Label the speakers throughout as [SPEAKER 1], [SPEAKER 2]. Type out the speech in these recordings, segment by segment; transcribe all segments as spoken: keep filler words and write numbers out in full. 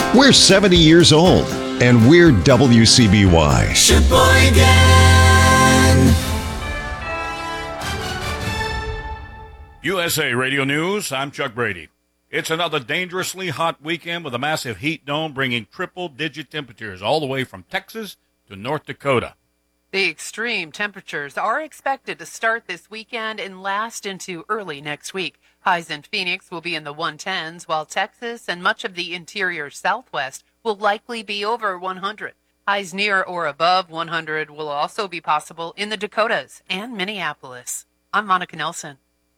[SPEAKER 1] We're seventy years old, and we're W C B Y.
[SPEAKER 2] Sheboygan.
[SPEAKER 3] U S A Radio News, I'm Chuck Brady. It's another dangerously hot weekend with a massive heat dome bringing triple-digit temperatures all the way from Texas to North Dakota.
[SPEAKER 4] The extreme temperatures are expected to start this weekend and last into early next week. Highs in Phoenix will be in the one tens, while Texas and much of the interior Southwest will likely be over one hundred. Highs near or above one hundred will also be possible in the Dakotas and Minneapolis. I'm Monica Nelson.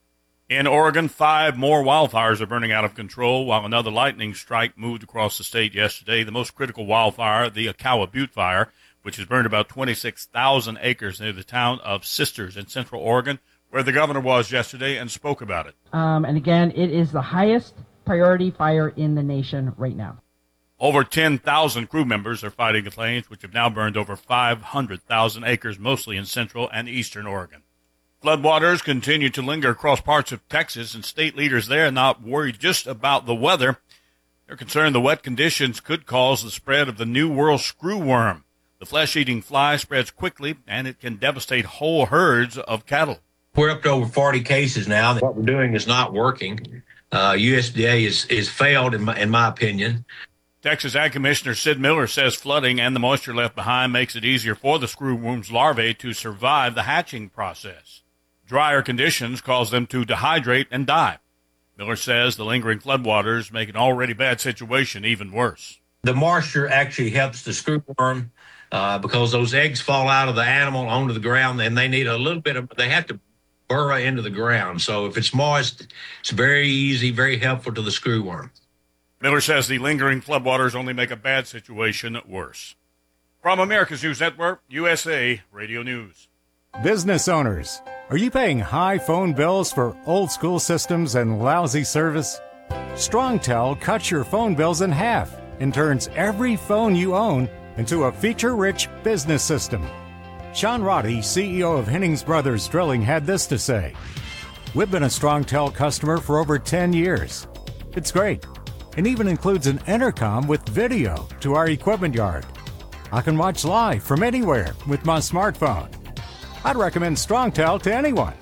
[SPEAKER 3] In Oregon, five more wildfires are burning out of control, while another lightning strike moved across the state yesterday. The most critical wildfire, the Akawa Butte Fire, which has burned about twenty-six thousand acres near the town of Sisters in central Oregon, where the governor was yesterday and spoke about it.
[SPEAKER 5] Um, and again, it is the highest priority fire in the nation right now.
[SPEAKER 3] Over ten thousand crew members are fighting the flames, which have now burned over five hundred thousand acres, mostly in central and eastern Oregon. Floodwaters continue to linger across parts of Texas, and state leaders there are not worried just about the weather. They're concerned the wet conditions could cause the spread of the New World screwworm. The flesh-eating fly spreads quickly, and it can devastate whole herds of cattle.
[SPEAKER 6] We're up to over forty cases now. What we're doing is not working. Uh, U S D A is, is failed, in my, in my opinion.
[SPEAKER 3] Texas Ag Commissioner Sid Miller says flooding and the moisture left behind makes it easier for the screwworm's larvae to survive the hatching process. Drier conditions cause them to dehydrate and die. Miller says the lingering floodwaters make an already bad situation even worse.
[SPEAKER 6] The moisture actually helps the screwworm uh, because those eggs fall out of the animal onto the ground, and they need a little bit of, they have to burrow into the ground. So if it's moist, it's very easy, very helpful to the screwworm.
[SPEAKER 3] Miller says the lingering floodwaters only make a bad situation worse. From America's News Network, U S A Radio News.
[SPEAKER 7] Business owners, are you paying high phone bills for old school systems and lousy service? StrongTel cuts your phone bills in half and turns every phone you own into a feature-rich business system. Sean Roddy, C E O of Hennings Brothers Drilling, had this to say. We've been a StrongTel customer for over ten years. It's great. It even includes an intercom with video to our equipment yard. I can watch live from anywhere with my smartphone. I'd recommend StrongTel to anyone.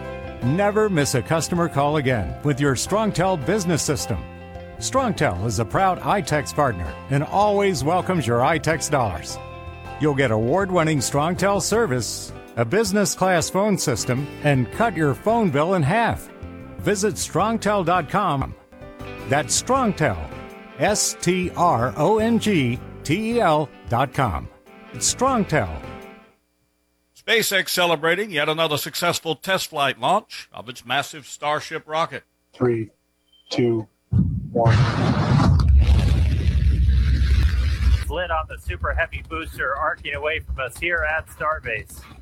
[SPEAKER 7] Never miss a customer call again with your StrongTel business system. StrongTel is a proud iTex partner and always welcomes your iTex dollars. You'll get award-winning StrongTel service, a business-class phone system, and cut your phone bill in half. Visit strongtel dot com. That's StrongTel, S T R O N G T E L dot com. It's StrongTel.
[SPEAKER 3] SpaceX celebrating yet another successful test flight launch of its massive Starship rocket.
[SPEAKER 8] Three, two, one.
[SPEAKER 9] Lid on the Super Heavy booster arcing away from us here at Starbase.